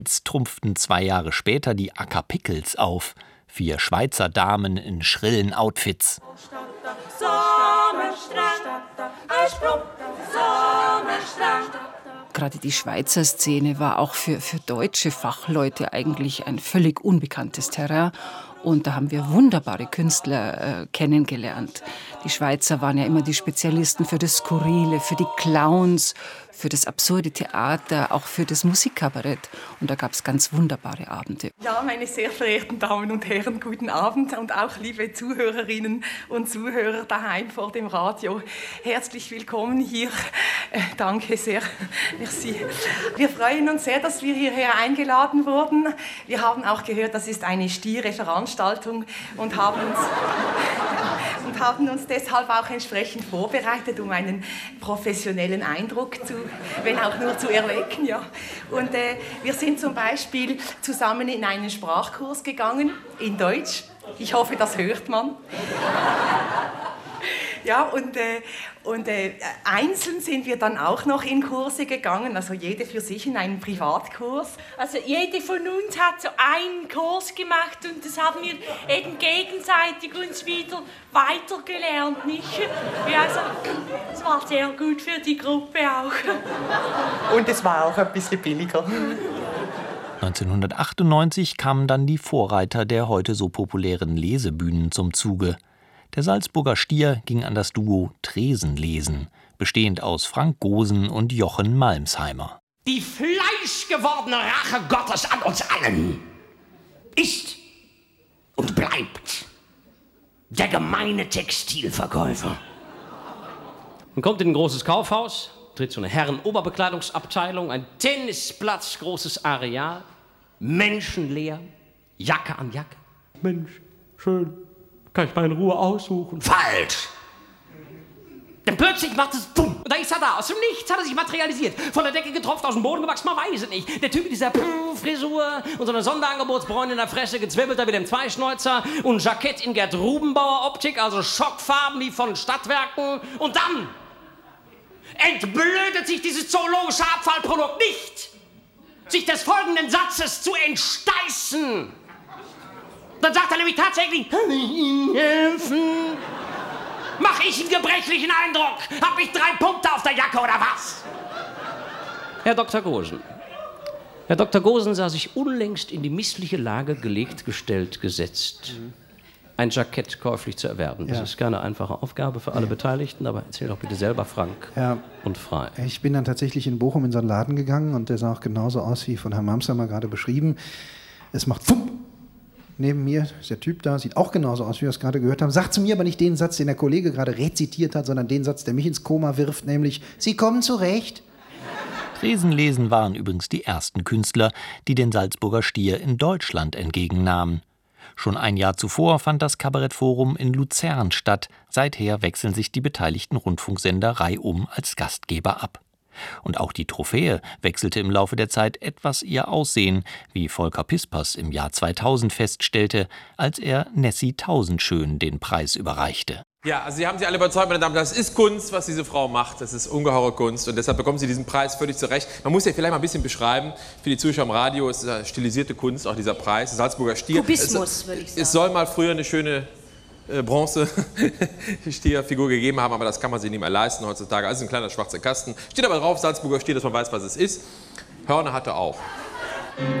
Jetzt trumpften 2 Jahre später die Acapicals auf. 4 Schweizer Damen in schrillen Outfits. Gerade die Schweizer Szene war auch für deutsche Fachleute eigentlich ein völlig unbekanntes Terrain. Und da haben wir wunderbare Künstler kennengelernt. Die Schweizer waren ja immer die Spezialisten für das Skurrile, für die Clowns, für das absurde Theater, auch für das Musikkabarett. Und da gab es ganz wunderbare Abende. Ja, meine sehr verehrten Damen und Herren, guten Abend und auch liebe Zuhörerinnen und Zuhörer daheim vor dem Radio. Herzlich willkommen hier. Danke sehr. Merci. Wir freuen uns sehr, dass wir hierher eingeladen wurden. Wir haben auch gehört, das ist eine stiere Veranstaltung und haben uns deshalb auch entsprechend vorbereitet, um einen professionellen Eindruck wenn auch nur zu erwecken. Ja. Und wir sind zum Beispiel zusammen in einen Sprachkurs gegangen, in Deutsch. Ich hoffe, das hört man. Ja, und einzeln sind wir dann auch noch in Kurse gegangen, also jede für sich in einen Privatkurs. Also jede von uns hat so einen Kurs gemacht und das haben wir eben gegenseitig uns wieder weitergelernt, nicht? Ja, also, es war sehr gut für die Gruppe auch. Und es war auch ein bisschen billiger. 1998 kamen dann die Vorreiter der heute so populären Lesebühnen zum Zuge. Der Salzburger Stier ging an das Duo Tresenlesen, bestehend aus Frank Gosen und Jochen Malmsheimer. Die fleischgewordene Rache Gottes an uns allen ist und bleibt der gemeine Textilverkäufer. Man kommt in ein großes Kaufhaus, tritt so eine Herren-Oberbekleidungsabteilung, ein Tennisplatz, großes Areal, menschenleer, Jacke an Jacke. Mensch, schön. Kann ich mal in Ruhe aussuchen? Falsch! Dann plötzlich macht es bumm. Und da ist er da. Aus dem Nichts hat er sich materialisiert. Von der Decke getropft, aus dem Boden gewachsen, man weiß es nicht. Der Typ mit dieser Frisur und so einer Sonderangebotsbräune in der Fresse, gezwirbelter wie dem Zweischneuzer und ein Jackett in Gerd Rubenbauer Optik, also Schockfarben wie von Stadtwerken. Und dann entblödet sich dieses zoologische Abfallprodukt nicht, sich des folgenden Satzes zu entsteißen. Dann sagt er nämlich tatsächlich, kann ich Ihnen helfen? Mach ich einen gebrechlichen Eindruck? Hab ich 3 Punkte auf der Jacke oder was? Herr Dr. Gosen. Herr Dr. Gosen sah sich unlängst in die missliche Lage gestellt, gesetzt. Ein Jackett käuflich zu erwerben. Das ist keine einfache Aufgabe für alle Beteiligten, aber erzähl doch bitte selber frank und frei. Ich bin dann tatsächlich in Bochum in so einen Laden gegangen und der sah auch genauso aus wie von Herrn Malmsheimer gerade beschrieben. Es macht Fumm. Neben mir ist der Typ da, sieht auch genauso aus, wie wir es gerade gehört haben. Sagt zu mir aber nicht den Satz, den der Kollege gerade rezitiert hat, sondern den Satz, der mich ins Koma wirft, nämlich: Sie kommen zurecht. Tresenlesen waren übrigens die ersten Künstler, die den Salzburger Stier in Deutschland entgegennahmen. Schon ein Jahr zuvor fand das Kabarettforum in Luzern statt. Seither wechseln sich die beteiligten Rundfunksender reihum als Gastgeber ab. Und auch die Trophäe wechselte im Laufe der Zeit etwas ihr Aussehen, wie Volker Pispers im Jahr 2000 feststellte, als er Nessie Tausendschön den Preis überreichte. Ja, also Sie haben sie alle überzeugt, meine Damen und Herren, das ist Kunst, was diese Frau macht. Das ist ungeheure Kunst und deshalb bekommen Sie diesen Preis völlig zu Recht. Man muss ja vielleicht mal ein bisschen beschreiben, für die Zuschauer im Radio ist das stilisierte Kunst, auch dieser Preis, der Salzburger Stier. Kubismus, würde ich sagen. Es soll mal früher eine schöne Bronze-Stierfigur gegeben haben, aber das kann man sich nicht mehr leisten heutzutage. Also ein kleiner schwarzer Kasten. Steht aber drauf, Salzburger Stier, dass man weiß, was es ist. Hörner hatte auch.